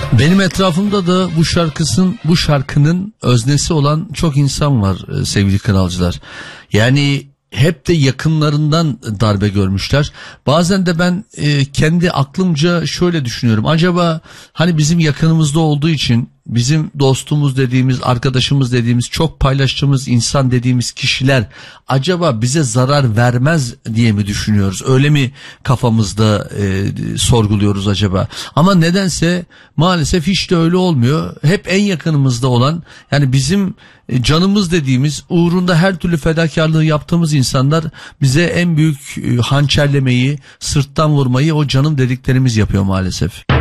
Benim etrafımda da bu şarkının öznesi olan çok insan var sevgili kralcılar. Yani hep de yakınlarından darbe görmüşler. Bazen de ben kendi aklımca şöyle düşünüyorum. Acaba hani bizim yakınımızda olduğu için bizim dostumuz dediğimiz, arkadaşımız dediğimiz, çok paylaştığımız insan dediğimiz kişiler acaba bize zarar vermez diye mi düşünüyoruz? Öyle mi kafamızda sorguluyoruz acaba? Ama nedense maalesef hiç de öyle olmuyor. Hep en yakınımızda olan, yani bizim canımız dediğimiz, uğrunda her türlü fedakarlığı yaptığımız insanlar bize en büyük hançerlemeyi, sırttan vurmayı o canım dediklerimiz yapıyor maalesef.